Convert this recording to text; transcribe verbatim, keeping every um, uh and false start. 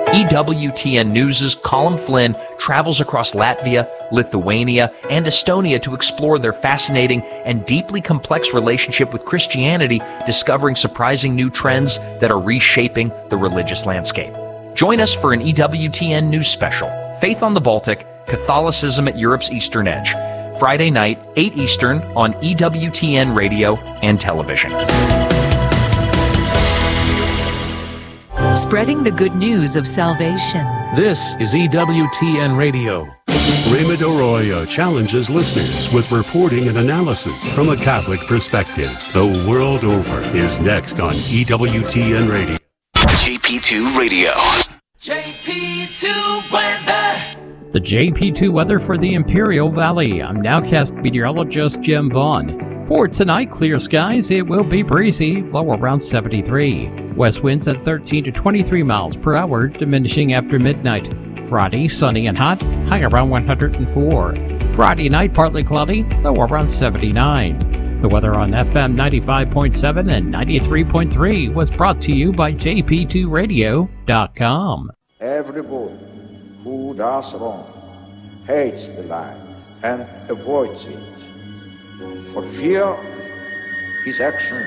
E W T N News' Colin Flynn travels across Latvia, Lithuania, and Estonia to explore their fascinating and deeply complex relationship with Christianity, discovering surprising new trends that are reshaping the religious landscape. Join us for an E W T N News special, Faith on the Baltic, Catholicism at Europe's Eastern Edge, Friday night, eight Eastern, on E W T N Radio and television. Spreading the good news of salvation. This is E W T N Radio. Raymond Arroyo challenges listeners with reporting and analysis from a Catholic perspective. The world over is next on E W T N Radio. J P two Radio. J P two weather. The J P two weather for the Imperial Valley. I'm Nowcast meteorologist Jim Vaughn. For tonight, clear skies. It will be breezy, low around seventy-three. West winds at thirteen to twenty-three miles per hour, diminishing after midnight. Friday, sunny and hot, high around one hundred four. Friday night, partly cloudy, low around seventy-nine. The weather on F M ninety-five point seven and ninety-three point three was brought to you by J P two radio dot com. Everybody who does wrong hates the light and avoids it. For fear his actions